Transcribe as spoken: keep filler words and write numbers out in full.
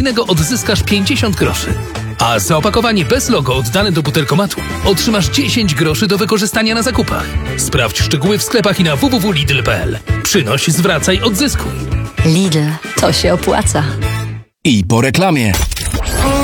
innego odzyskasz pięćdziesiąt groszy. A za opakowanie bez logo oddane do butelkomatu otrzymasz dziesięć groszy do wykorzystania na zakupach. Sprawdź szczegóły w sklepach i na w w w kropka lidl kropka p l. Przynoś, zwracaj, odzyskuj. Lidl, to się opłaca. I po reklamie.